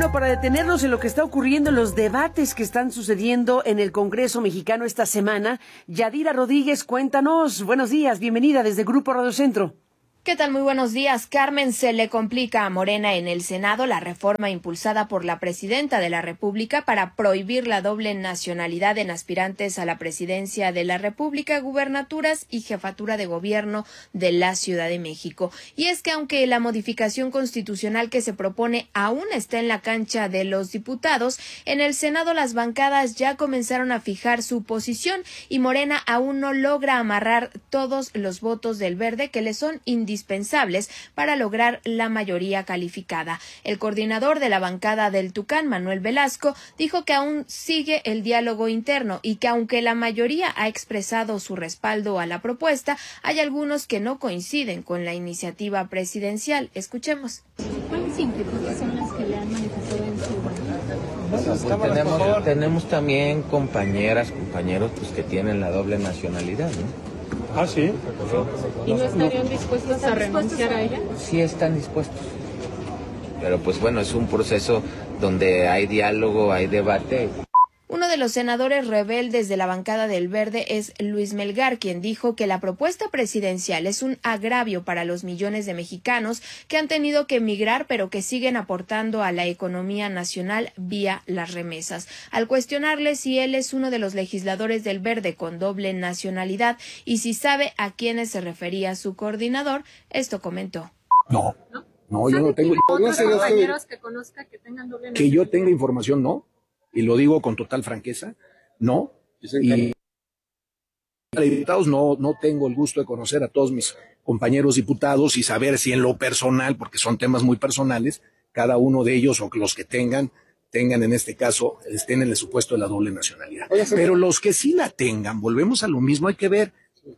Bueno, para detenernos en lo que está ocurriendo en los debates que están sucediendo en el Congreso mexicano esta semana, Yadira Rodríguez, cuéntanos. Buenos días, bienvenida desde Grupo Radio Centro. ¿Qué tal? Muy buenos días, Carmen. Se le complica a Morena en el Senado la reforma impulsada por la presidenta de la República para prohibir la doble nacionalidad en aspirantes a la presidencia de la República, gubernaturas y jefatura de gobierno de la Ciudad de México. Y es que aunque la modificación constitucional que se propone aún está en la cancha de los diputados, en el Senado las bancadas ya comenzaron a fijar su posición y Morena aún no logra amarrar todos los votos del Verde que le son indispensables para lograr la mayoría calificada. El coordinador de la bancada del Tucán, Manuel Velasco, dijo que aún sigue el diálogo interno y que aunque la mayoría ha expresado su respaldo a la propuesta, hay algunos que no coinciden con la iniciativa presidencial. Escuchemos. ¿Cuáles inquietudes son las que le han manifestado en su tenemos también compañeros pues, que tienen la doble nacionalidad, ¿no? Ah, sí. ¿Y no estarían dispuestos a renunciar a ella? Sí están dispuestos. Pero pues bueno, es un proceso donde hay diálogo, hay debate. Uno de los senadores rebeldes de la bancada del Verde es Luis Melgar, quien dijo que la propuesta presidencial es un agravio para los millones de mexicanos que han tenido que emigrar pero que siguen aportando a la economía nacional vía las remesas. Al cuestionarle si él es uno de los legisladores del Verde con doble nacionalidad y si sabe a quiénes se refería su coordinador, esto comentó. No, yo no tengo. ¿Otros compañeros que conozca que tengan doble nacionalidad? Que yo tenga información, no. Y lo digo con total franqueza, no. Y a diputados no tengo el gusto de conocer a todos mis compañeros diputados y saber si en lo personal, porque son temas muy personales, cada uno de ellos o los que tengan en este caso, estén en el supuesto de la doble nacionalidad. Pero los que sí la tengan, volvemos a lo mismo, hay que ver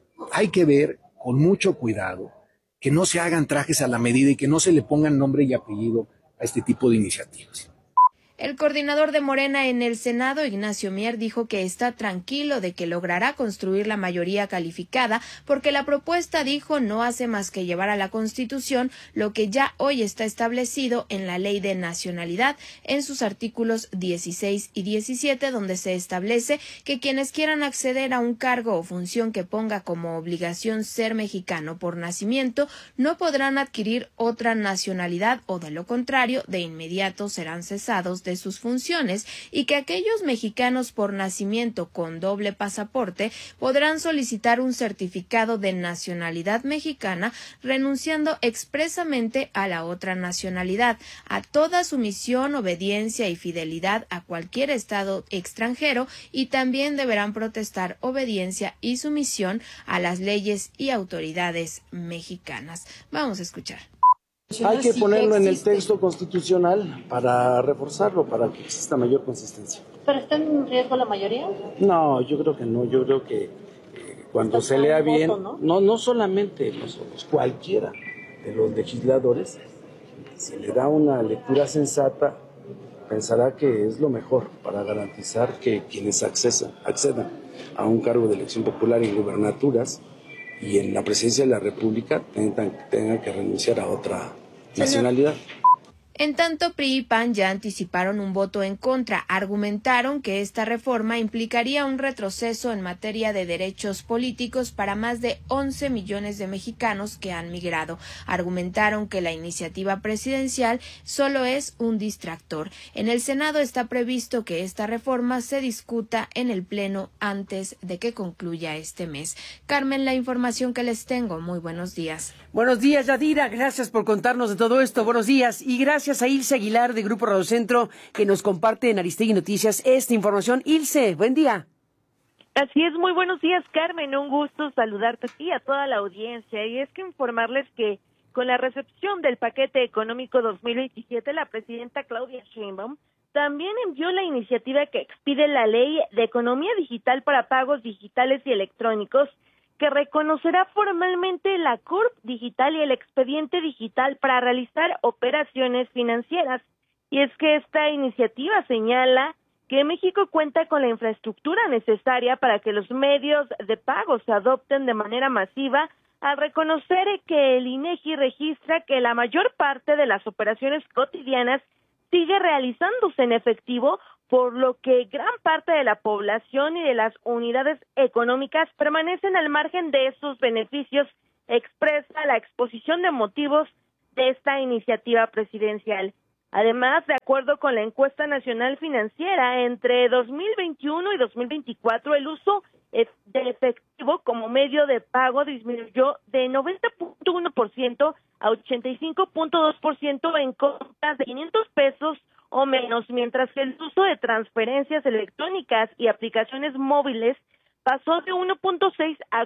con mucho cuidado que no se hagan trajes a la medida y que no se le pongan nombre y apellido a este tipo de iniciativas. El coordinador de Morena en el Senado, Ignacio Mier, dijo que está tranquilo de que logrará construir la mayoría calificada porque la propuesta, dijo, no hace más que llevar a la Constitución lo que ya hoy está establecido en la Ley de Nacionalidad en sus artículos 16 y 17, donde se establece que quienes quieran acceder a un cargo o función que ponga como obligación ser mexicano por nacimiento no podrán adquirir otra nacionalidad o, de lo contrario, de inmediato serán cesados de sus funciones y que aquellos mexicanos por nacimiento con doble pasaporte podrán solicitar un certificado de nacionalidad mexicana renunciando expresamente a la otra nacionalidad, a toda sumisión, obediencia y fidelidad a cualquier estado extranjero y también deberán protestar obediencia y sumisión a las leyes y autoridades mexicanas. Vamos a escuchar. Hay que ponerlo en el texto constitucional para reforzarlo, para que exista mayor consistencia. ¿Pero está en riesgo la mayoría? No, yo creo que no. Yo creo que cuando se lea bien, no solamente nosotros, cualquiera de los legisladores, si le da una lectura sensata, pensará que es lo mejor para garantizar que quienes accedan a un cargo de elección popular en gubernaturas y en la presidencia de la República tengan que renunciar a otra nacionalidad. En tanto, PRI y PAN ya anticiparon un voto en contra. Argumentaron que esta reforma implicaría un retroceso en materia de derechos políticos para más de 11 millones de mexicanos que han migrado. Argumentaron que la iniciativa presidencial solo es un distractor. En el Senado está previsto que esta reforma se discuta en el Pleno antes de que concluya este mes. Carmen, la información que les tengo. Muy buenos días. Buenos días, Yadira. Gracias por contarnos de todo esto. Buenos días. Y gracias a Ilse Aguilar de Grupo Radio Centro que nos comparte en Aristegui Noticias esta información. Ilse, buen día. Así es, muy buenos días, Carmen. Un gusto saludarte a ti y a toda la audiencia. Y es que informarles que con la recepción del paquete económico 2027, la presidenta Claudia Sheinbaum también envió la iniciativa que expide la Ley de Economía Digital para Pagos Digitales y Electrónicos, que reconocerá formalmente la CURP digital y el expediente digital para realizar operaciones financieras. Y es que esta iniciativa señala que México cuenta con la infraestructura necesaria para que los medios de pago se adopten de manera masiva, al reconocer que el INEGI registra que la mayor parte de las operaciones cotidianas sigue realizándose en efectivo, por lo que gran parte de la población y de las unidades económicas permanecen al margen de estos beneficios, expresa la exposición de motivos de esta iniciativa presidencial. Además, de acuerdo con la encuesta nacional financiera, entre 2021 y 2024 el uso de efectivo como medio de pago disminuyó de 90.1% a 85.2% en compras de 500 pesos o menos, mientras que el uso de transferencias electrónicas y aplicaciones móviles pasó de 1.6 a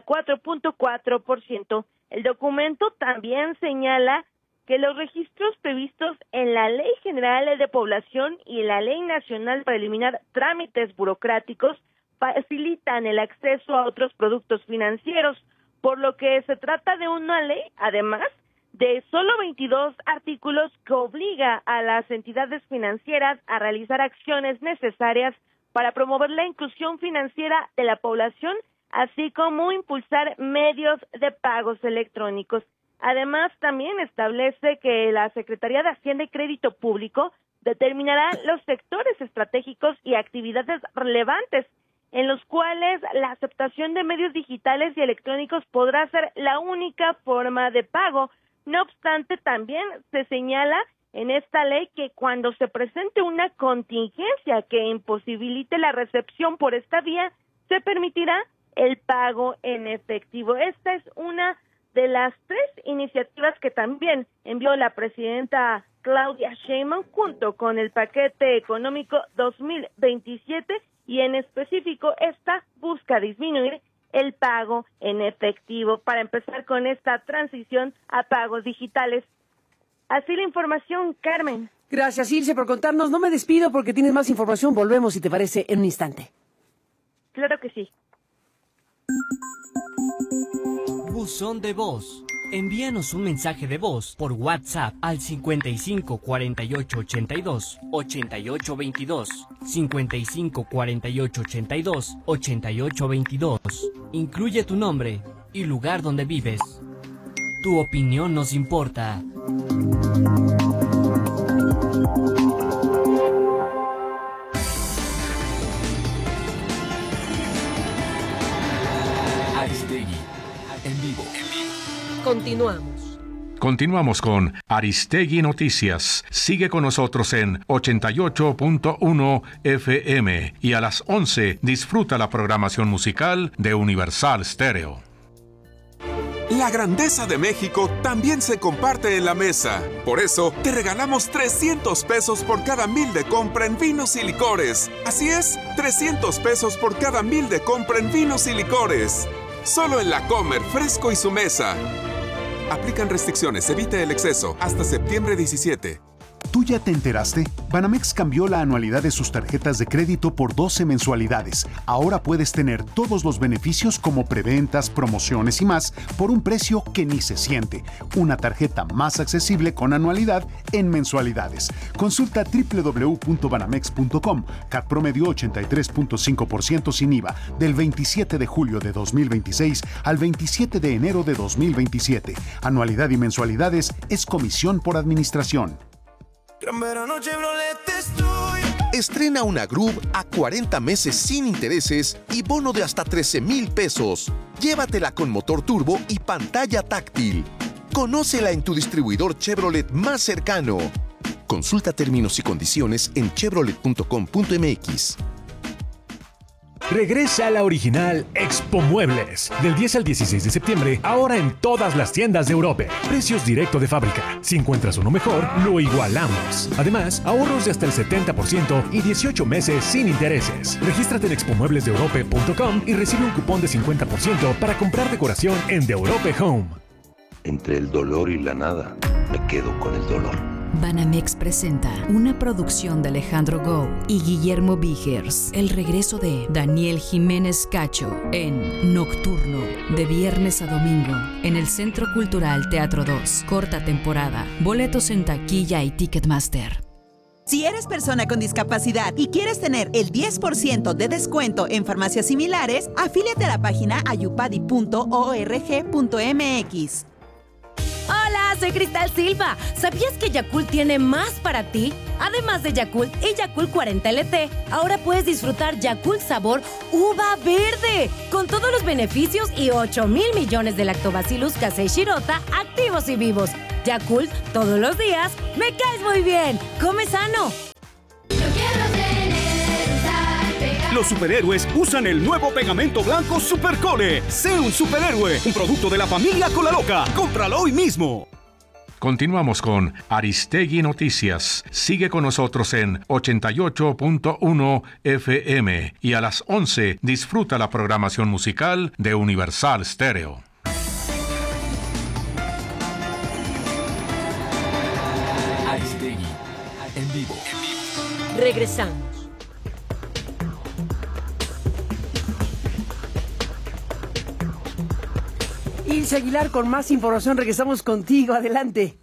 4.4%. El documento también señala que los registros previstos en la Ley General de Población y la Ley Nacional para eliminar trámites burocráticos facilitan el acceso a otros productos financieros, por lo que se trata de una ley, además, de solo 22 artículos que obliga a las entidades financieras a realizar acciones necesarias para promover la inclusión financiera de la población, así como impulsar medios de pagos electrónicos. Además, también establece que la Secretaría de Hacienda y Crédito Público determinará los sectores estratégicos y actividades relevantes en los cuales la aceptación de medios digitales y electrónicos podrá ser la única forma de pago. No obstante, también se señala en esta ley que cuando se presente una contingencia que imposibilite la recepción por esta vía, se permitirá el pago en efectivo. Esta es una de las 3 iniciativas que también envió la presidenta Claudia Sheinbaum junto con el paquete económico 2027, y en específico esta busca disminuir el pago en efectivo para empezar con esta transición a pagos digitales. Así la información, Carmen. Gracias, Ilse, por contarnos. No me despido porque tienes más información. Volvemos, si te parece, en un instante. Claro que sí. Buzón de voz. Envíanos un mensaje de voz por WhatsApp al 55 48 82 88 22, 55 48 82 88 22. Incluye tu nombre y lugar donde vives. Tu opinión nos importa. Aristegui, en vivo. Continuamos con Aristegui Noticias. Sigue con nosotros en 88.1 FM y a las 11 disfruta la programación musical de Universal Stereo. La grandeza de México también se comparte en la mesa. Por eso, te regalamos 300 pesos por cada 1,000 de compra en vinos y licores. Así es, 300 pesos por cada 1,000 de compra en vinos y licores. Solo en La Comer, Fresco y Su Mesa. Aplican restricciones, evite el exceso. Hasta septiembre 17. ¿Tú ya te enteraste? Banamex cambió la anualidad de sus tarjetas de crédito por 12 mensualidades. Ahora puedes tener todos los beneficios como preventas, promociones y más por un precio que ni se siente. Una tarjeta más accesible con anualidad en mensualidades. Consulta www.banamex.com. CAT promedio 83.5% sin IVA del 27 de julio de 2026 al 27 de enero de 2027. Anualidad y mensualidades es comisión por administración. Gran verano Chevrolet estoy. Estrena una Groove a 40 meses sin intereses y bono de hasta 13,000 pesos. Llévatela con motor turbo y pantalla táctil. Conócela en tu distribuidor Chevrolet más cercano. Consulta términos y condiciones en chevrolet.com.mx. Regresa a la original Expo Muebles. Del 10 al 16 de septiembre, ahora en todas las tiendas de Europa. Precios directo de fábrica. Si encuentras uno mejor, lo igualamos. Además, ahorros de hasta el 70% y 18 meses sin intereses. Regístrate en expomueblesdeeurope.com y recibe un cupón de 50% para comprar decoración en The Europe Home. Entre el dolor y la nada, me quedo con el dolor. Banamex presenta una producción de Alejandro Gou y Guillermo Vigers. El regreso de Daniel Jiménez Cacho en Nocturno, de viernes a domingo, en el Centro Cultural Teatro 2. Corta temporada. Boletos en taquilla y Ticketmaster. Si eres persona con discapacidad y quieres tener el 10% de descuento en farmacias similares, afíliate a la página ayupadi.org.mx. Hola, soy Cristal Silva. ¿Sabías que Yakult tiene más para ti? Además de Yakult y Yakult 40 LT, ahora puedes disfrutar Yakult sabor uva verde, con todos los beneficios y 8,000 millones de Lactobacillus casei shirota activos y vivos. Yakult, todos los días, me caes muy bien. ¡Come sano! Los superhéroes usan el nuevo pegamento blanco Supercole. Sé un superhéroe, un producto de la familia Colaloca. Cómpralo hoy mismo. Continuamos con Aristegui Noticias. Sigue con nosotros en 88.1 FM y a las 11 disfruta la programación musical de Universal Stereo. Aristegui, en vivo. Regresamos. Ilse Aguilar con más información, regresamos contigo, adelante.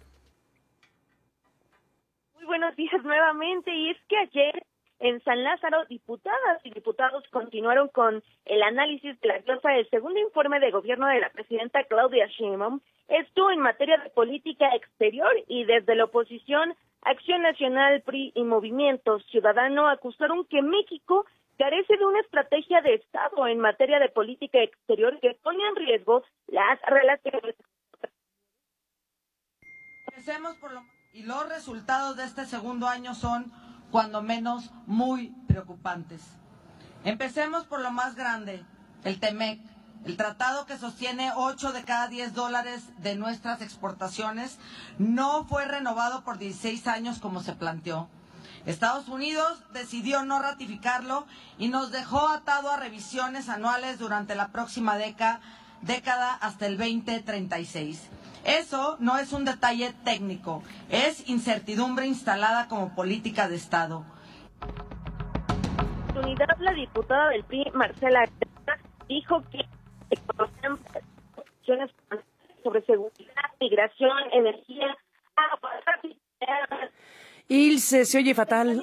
Muy buenos días nuevamente, y es que ayer en San Lázaro, diputadas y diputados continuaron con el análisis de la glosa del segundo informe de gobierno de la presidenta Claudia Sheinbaum, esto en materia de política exterior, y desde la oposición, Acción Nacional, PRI y Movimiento Ciudadano acusaron que México carece de una estrategia de Estado en materia de política exterior que pone en riesgo las relaciones. Y los resultados de este segundo año son, cuando menos, muy preocupantes. Empecemos por lo más grande, el TEMEC, el tratado que sostiene 8 de cada 10 dólares de nuestras exportaciones, no fue renovado por 16 años como se planteó. Estados Unidos decidió no ratificarlo y nos dejó atado a revisiones anuales durante la próxima década hasta el 2036. Eso no es un detalle técnico, es incertidumbre instalada como política de Estado. Unidad, la diputada del PRI, Marcela, dijo que sobre seguridad, migración, energía, agua, Ilse, se oye fatal.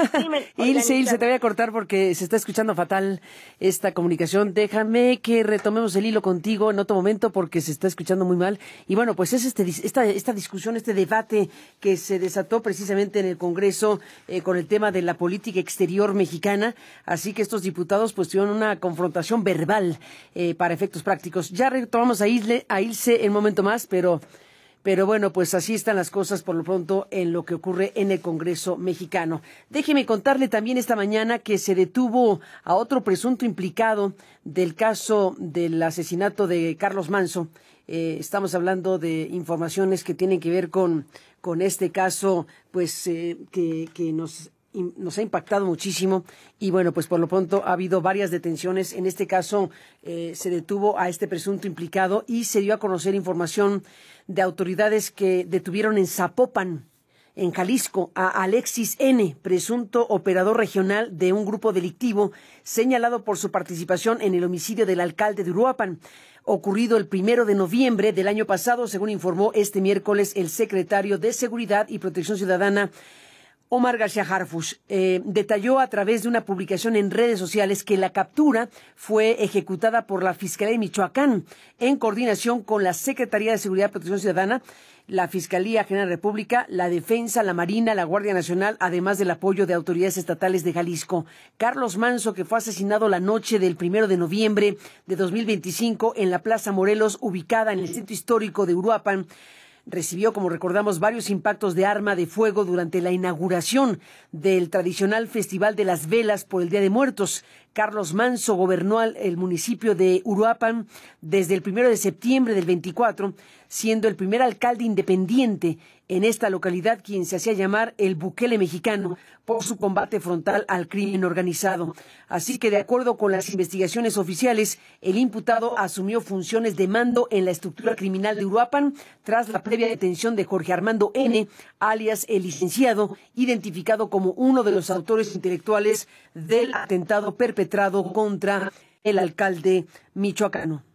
Ilse, te voy a cortar porque se está escuchando fatal esta comunicación. Déjame que retomemos el hilo contigo en otro momento porque se está escuchando muy mal. Y bueno, pues es esta discusión, este debate que se desató precisamente en el Congreso con el tema de la política exterior mexicana. Así que estos diputados pues tuvieron una confrontación verbal para efectos prácticos. Ya retomamos a Ilse en un momento más, pero bueno, pues así están las cosas por lo pronto en lo que ocurre en el Congreso mexicano. Déjeme contarle también esta mañana que se detuvo a otro presunto implicado del caso del asesinato de Carlos Manzo. Estamos hablando de informaciones que tienen que ver con este caso, pues que nos ha impactado muchísimo y bueno, pues por lo pronto ha habido varias detenciones. En este caso se detuvo a este presunto implicado y se dio a conocer información de autoridades que detuvieron en Zapopan, en Jalisco, a Alexis N., presunto operador regional de un grupo delictivo señalado por su participación en el homicidio del alcalde de Uruapan, ocurrido el 1 de noviembre del año pasado, según informó este miércoles el secretario de Seguridad y Protección Ciudadana, Omar García Harfuch. Detalló a través de una publicación en redes sociales que la captura fue ejecutada por la Fiscalía de Michoacán en coordinación con la Secretaría de Seguridad y Protección Ciudadana, la Fiscalía General de la República, la Defensa, la Marina, la Guardia Nacional, además del apoyo de autoridades estatales de Jalisco. Carlos Manzo, que fue asesinado la noche del 1 de noviembre de 2025 en la Plaza Morelos, ubicada en el centro histórico de Uruapan, recibió, como recordamos, varios impactos de arma de fuego durante la inauguración del tradicional Festival de las Velas por el Día de Muertos. Carlos Manzo gobernó el municipio de Uruapan desde el 1 de septiembre del 24, siendo el primer alcalde independiente en esta localidad, quien se hacía llamar el Bukele mexicano por su combate frontal al crimen organizado. Así que, de acuerdo con las investigaciones oficiales, el imputado asumió funciones de mando en la estructura criminal de Uruapan tras la previa detención de Jorge Armando N., alias el licenciado, identificado como uno de los autores intelectuales del atentado perpetrado contra el alcalde michoacano.